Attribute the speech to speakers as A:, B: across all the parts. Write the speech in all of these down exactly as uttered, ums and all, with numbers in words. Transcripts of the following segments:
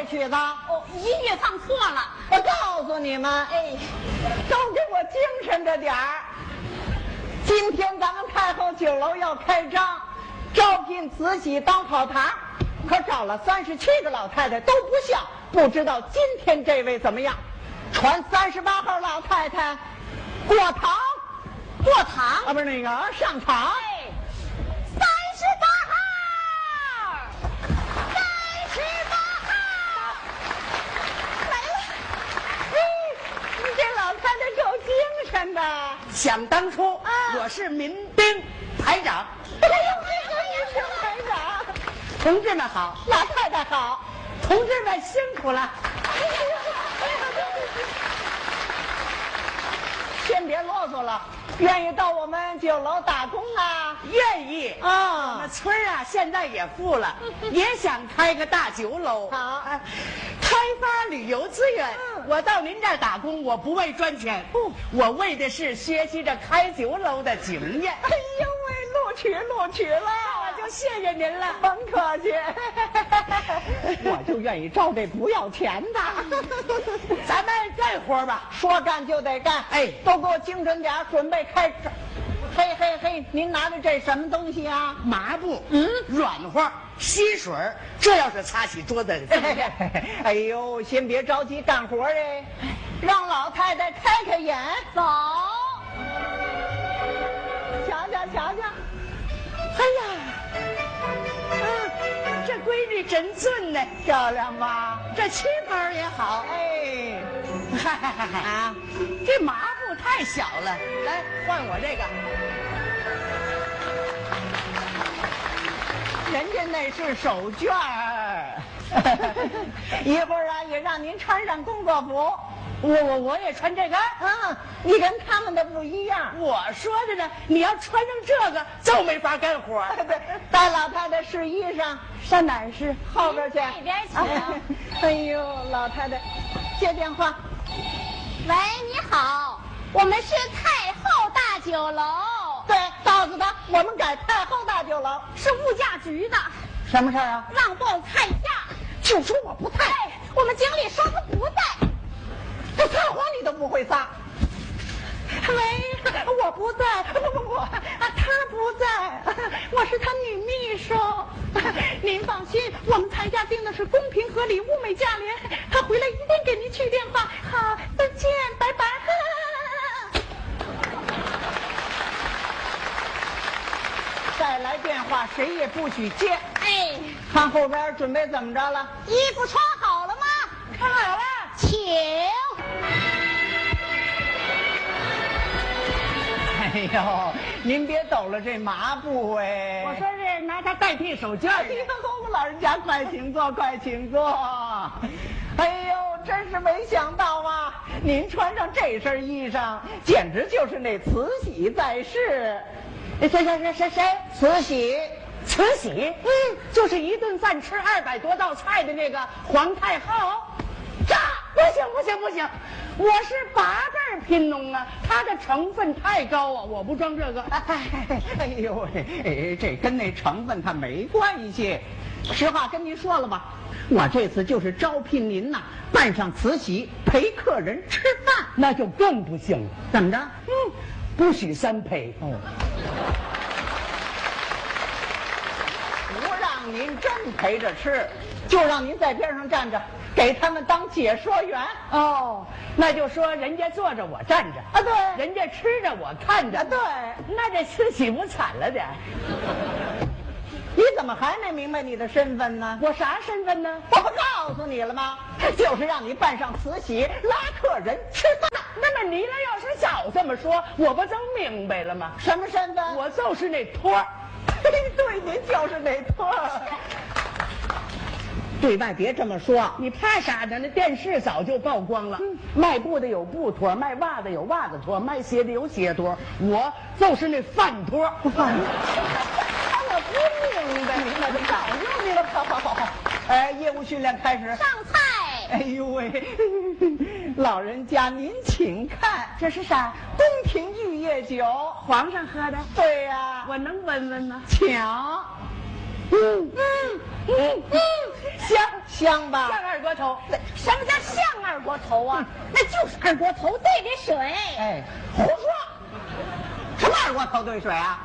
A: 曲子？
B: 哦，音乐放错了。
A: 我告诉你们，
B: 哎，
A: 都给我精神着点儿。今天咱们太后酒楼要开张，招聘慈禧当跑堂，可找了三十七个老太太都不像，不知道今天这位怎么样？传三十八号老太太过堂，
B: 过堂
A: 啊，不是那个上场。
B: 哎，三十八号，三十八号，来了。
A: 哎，你这老太太够精神的。
C: 想当初，
A: 啊
C: 我是民兵排长。
A: 哎呦，这个也是排长。
C: 同志们好，
A: 老太太好。
C: 同志们辛苦了。
A: 先别啰嗦了，愿意到我们酒楼打工啊？
C: 愿意
A: 啊
C: 我们村儿啊，现在也富了，也想开个大酒楼。
A: 好
C: 哎开发旅游资源。
A: 嗯
C: 我到您这儿打工，我不为赚钱，
A: 不
C: 我为的是学习着开酒楼的经验。
A: 哎呦喂，录取录取了，
C: 我就谢谢您了。
A: 甭客气。我就愿意招这不要钱的。
C: 咱们干活吧。
A: 说干就得干，
C: 哎
A: 都给我精神点儿，准备开始。嘿嘿嘿，您拿着这什么东西啊？
C: 麻布，嗯，软和，吸水儿，这要是擦起桌子怎么样？
A: 哎呦，先别着急干活哎，让老太太开开眼。
B: 走，
A: 瞧瞧瞧瞧，
C: 哎呀，啊，这闺女真俊呢，
A: 漂亮吧？
C: 这旗袍也好。
A: 哎，
C: 嗨嗨嗨嗨
A: 啊，
C: 这麻布太小了，来换我这个。
A: 人家那是手绢儿。一会儿啊，也让您穿上工作服。
C: 我我我也穿这个。
A: 嗯，你跟他们的不一样。
C: 我说着呢，你要穿上这个就没法干活。
A: 对，带老太太试衣裳，
C: 上哪儿试？
A: 后边去。
B: 那边去啊
A: 哎呦，老太太，接电话。
B: 喂，你好，我们是太后大酒楼，
A: 对，告诉他我们改太后大酒楼。
B: 是物价局的，
A: 什么事儿啊？
B: 让报菜价。
A: 就说我不在，
B: 哎，我们经理说他不在。
A: 这撒谎你都不会撒。喂，我不在，不不不，啊，他不在，我是他女秘书。您放心，我们菜价定的是公平合理、物美价廉，他回来一定给您去电话。好，再见，拜拜。再来电话，谁也不许接。
B: 哎，
A: 看后边准备怎么着了？
B: 衣服穿好了吗？
A: 看好了。
B: 请。
A: 哎呦，您别抖了这麻布哎！
C: 我说是拿它代替手绢。
A: 哎呦，老人家快请坐，快请坐。哎呦，真是没想到啊！您穿上这身衣裳，简直就是那慈禧在世。
C: 谁谁谁谁谁？
A: 慈禧，
C: 慈禧，嗯，就是一顿饭吃二百多道菜的那个皇太后。这不行不行不行，我是八辈儿贫农啊，它的成分太高啊，我不装这个。
A: 哎哎呦喂，哎，这跟那成分它没关系。实话跟您说了吧，我这次就是招聘您呐，扮上慈禧陪客人吃饭。
C: 那就更不行了。
A: 怎么着？
C: 嗯，不许三陪。
A: 哦，不让您真陪着吃，就让您在边上站着，给他们当解说员。
C: 哦，那就说人家坐着我站着
A: 啊，对，
C: 人家吃着我看着。
A: 啊，对，
C: 那这慈禧不惨了点儿？
A: 你怎么还没明白你的身份呢？
C: 我啥身份呢？
A: 我不告诉你了吗？就是让你扮上慈禧拉客人吃饭。
C: 那么你俩要是早这么说，我不就明白了吗？
A: 什么身份？
C: 我就是那托儿。
A: 对，您就是那托儿。对外别这么说，
C: 你怕啥呢？那电视早就曝光了。嗯、卖布的有布托，卖袜子有袜子托，卖鞋的有鞋托，我就是那饭托。
A: 饭托。我不明白，明白就告诉你了。好好好好，哎，业务训练开始。
B: 上菜。
A: 哎呦喂，老人家您请看，
C: 这是啥？
A: 宫廷玉液酒，
C: 皇上喝的。
A: 对呀、啊，
C: 我能闻闻吗？
A: 请。
C: 嗯嗯嗯嗯，香
A: 香吧？
C: 像二锅头。
B: 什么叫像二锅头啊？那就是二锅头兑的水。
A: 哎，胡说！什么二锅头兑水啊？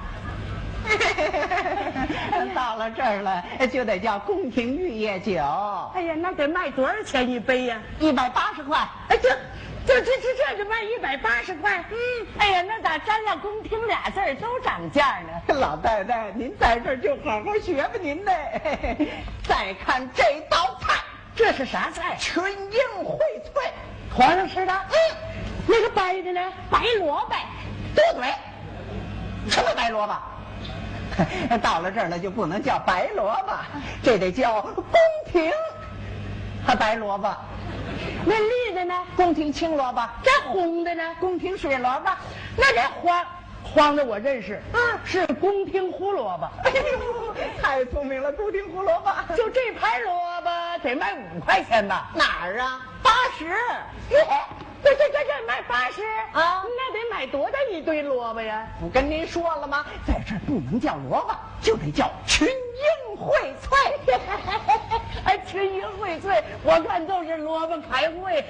A: 到了这儿了，就得叫宫廷玉液酒。
C: 哎呀，那得卖多少钱一杯呀？
A: 一百八十块。
C: 哎，这这这这这就卖一百八十块。嗯，哎呀，那咋沾了宫廷俩字儿都涨价呢？
A: 老太太，您在这儿就好好学吧您的。再看这道菜，
C: 这是啥菜？
A: 群英荟萃，
C: 皇上吃的。嗯，那个白的呢？
B: 白萝卜。
A: 多嘴。什么白萝卜？到了这儿了就不能叫白萝卜，这得叫宫廷白萝卜。
C: 那绿的呢？
A: 宫廷青萝卜。
C: 这红的呢？
A: 宫廷水萝卜。
C: 那这黄黄的我认识，嗯，是宫廷胡萝卜。
A: 哎呦，太聪明了，宫廷胡萝卜。
C: 就这盘萝卜得卖五块钱吧？
A: 哪儿啊？八十。
C: 这这这这卖八十
A: 啊？
C: 那得买多大一堆萝卜呀？
A: 不跟您说了吗？在这儿不能叫萝卜，就得叫群英荟萃。
C: 哎，群英荟萃，我看都是萝卜开会。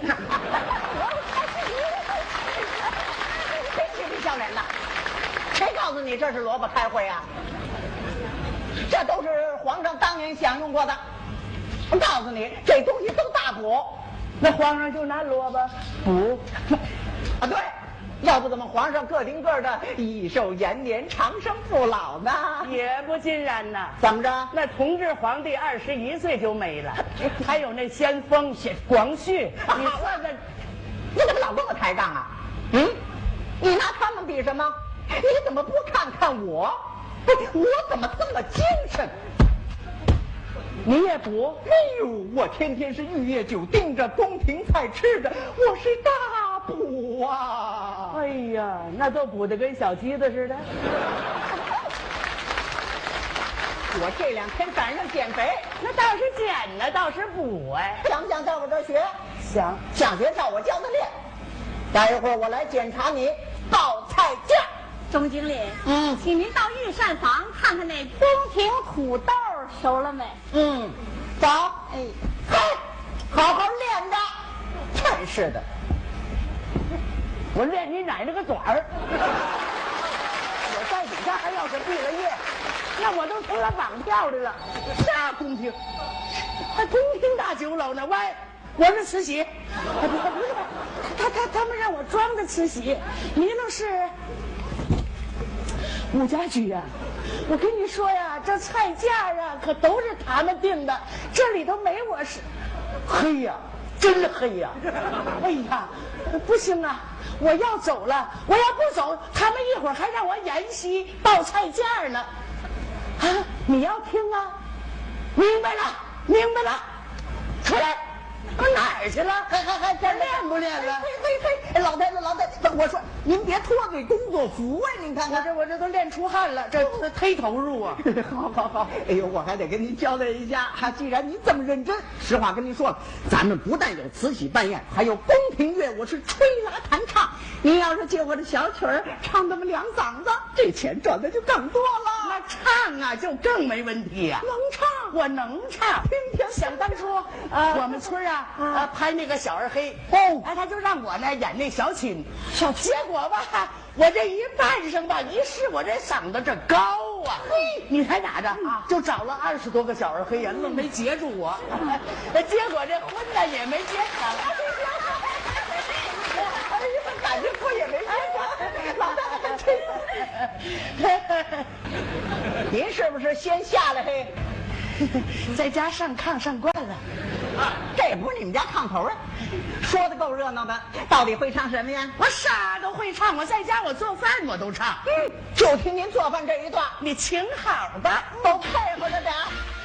A: 谁气你笑脸的？谁告诉你这是萝卜开会啊？这都是皇上当年享用过的。我告诉你，这东西都大补。
C: 那皇上就拿萝卜补
A: 啊？对，要不怎么皇上个顶个的益寿延年、长生不老呢？
C: 也不尽然呐。
A: 怎么着？
C: 那同治皇帝二十一岁就没了，还有那先锋广旭，你算算，
A: 你怎么老跟我抬杠啊？嗯，你拿他们比什么？你怎么不看看我？我怎么这么精神？
C: 你也补？
A: 哎呦，我天天是玉液酒盯着，宫廷菜吃着，我是大补啊！
C: 哎呀，那都补得跟小鸡子似的。
A: 我这两天赶上减肥，
C: 那倒是减呢，倒是补哎。
A: 想不想在我这儿学？
C: 想。
A: 想学照我教的练。待一会儿我来检查你报菜价。
B: 钟经理，
A: 嗯，
B: 请您到御膳房看看那宫廷土豆熟了没？
A: 嗯，走。
B: 哎，
A: 嘿，好好练着。真是的，
C: 我练你奶奶个短儿！我在你这儿要是毕了业，那我都成了绑票的了。啥宫廷？还宫廷大酒楼呢？喂，我是慈禧。不不不是，他他他们让我装着慈禧，你那是。吴家驹呀，我跟你说呀，这菜价啊可都是他们定的，这里头没我是。黑呀，真黑呀！哎呀，不行啊，我要走了，我要不走，他们一会儿还让我沿袭报菜价呢。啊，你要听啊？明白了，明白了，出来。我哪儿去了？
A: 还还还
C: 这练不练了？
A: 嘿嘿嘿，老太太老太太，我说您别脱这工作服啊！您看看，
C: 我这我这都练出汗了，这这忒投入啊！
A: 好好好，哎呦，我还得跟您交代一下，哈，既然您这么认真，实话跟您说了，咱们不但有慈禧办宴，还有宫廷乐，我是吹拉弹唱。您要是借我这小曲儿唱那么两嗓子，这钱赚的就更多了。
C: 那唱啊，就更没问题呀、啊。
A: 能唱，
C: 我能唱。
A: 听听，
C: 想当初啊，我们村啊啊拍那个小二黑
A: 哦，
C: 哎，他就让我呢演那小青，小结果吧，我这一扮上吧，一试我这嗓子这高啊，嘿，你猜咋着啊？就找了二十多个小二黑人，愣没截住我，结果这婚呢也没结成。
A: 哎呀，感情婚也没结成，老大还真。您是不是先下来嘿？
C: 在家上炕上惯了，
A: 这不是你们家炕头啊？说的够热闹的，到底会唱什么呀？
C: 我啥都会唱，我在家我做饭我都唱。
A: 嗯，就听您做饭这一段，
C: 你请好吧，
A: 都配合着点。